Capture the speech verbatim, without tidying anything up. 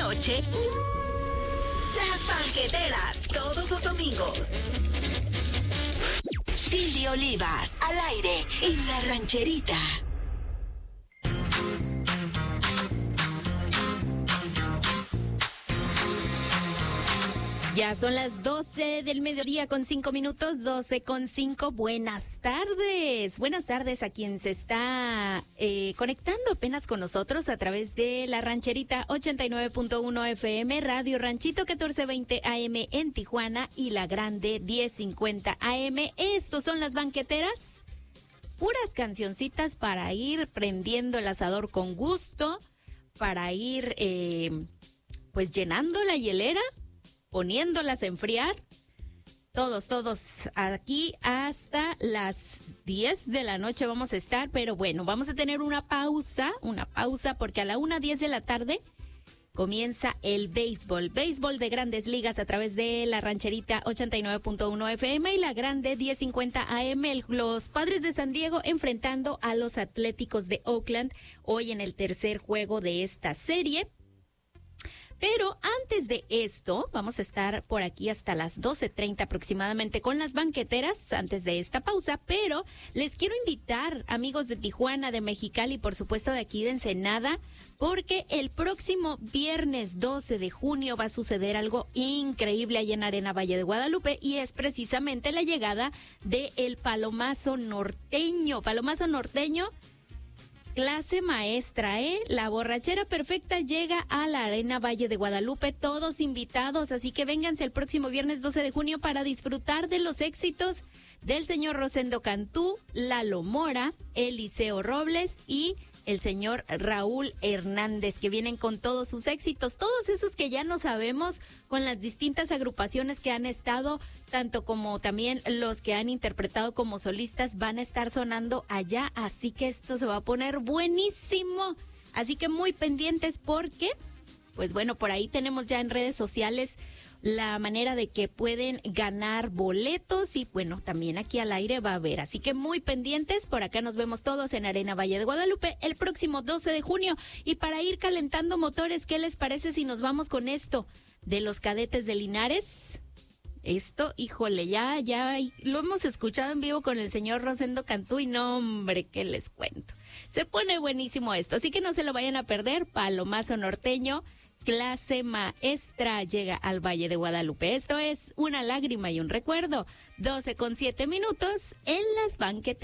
noche. Las banqueteras, todos los domingos. Cindy Olivas, al aire, en La Rancherita. Ya son las doce del mediodía con cinco minutos, doce con cinco. Buenas tardes. Buenas tardes a quien se está eh, conectando apenas con nosotros a través de La Rancherita ochenta y nueve punto uno F M, Radio Ranchito catorce veinte A M en Tijuana y La Grande diez cincuenta A M. Estos son las banqueteras. Puras cancioncitas para ir prendiendo el asador con gusto, para ir eh, pues llenando la hielera, poniéndolas a enfriar, todos, todos aquí hasta las diez de la noche vamos a estar, pero bueno, vamos a tener una pausa, una pausa porque a la una diez de la tarde comienza el béisbol, béisbol de Grandes Ligas a través de La Rancherita ochenta y nueve punto uno F M y La Grande diez cincuenta A M, el, los Padres de San Diego enfrentando a los Atléticos de Oakland hoy en el tercer juego de esta serie. Pero antes de esto, vamos a estar por aquí hasta las doce treinta aproximadamente con las banqueteras, antes de esta pausa, pero les quiero invitar, amigos de Tijuana, de Mexicali y por supuesto de aquí de Ensenada, porque el próximo viernes doce de junio va a suceder algo increíble allá en Arena Valle de Guadalupe y es precisamente la llegada de el Palomazo Norteño, Palomazo Norteño. Clase maestra, ¿eh? La borrachera perfecta llega a la Arena Valle de Guadalupe, todos invitados, así que vénganse el próximo viernes doce de junio para disfrutar de los éxitos del señor Rosendo Cantú, Lalo Mora, Eliseo Robles y el señor Raúl Hernández, que vienen con todos sus éxitos, todos esos que ya no sabemos, con las distintas agrupaciones que han estado, tanto como también los que han interpretado como solistas, van a estar sonando allá, así que esto se va a poner buenísimo, así que muy pendientes porque, pues bueno, por ahí tenemos ya en redes sociales la manera de que pueden ganar boletos y bueno, también aquí al aire va a haber. Así que muy pendientes, por acá nos vemos todos en Arena Valle de Guadalupe el próximo doce de junio. Y para ir calentando motores, ¿qué les parece si nos vamos con esto de los Cadetes de Linares? Esto, híjole, ya, ya lo hemos escuchado en vivo con el señor Rosendo Cantú y no, hombre, ¿qué les cuento? Se pone buenísimo esto, así que no se lo vayan a perder. Palomazo Norteño, clase maestra, llega al Valle de Guadalupe. Esto es Una Lágrima y un Recuerdo. doce con siete minutos en las banquetas.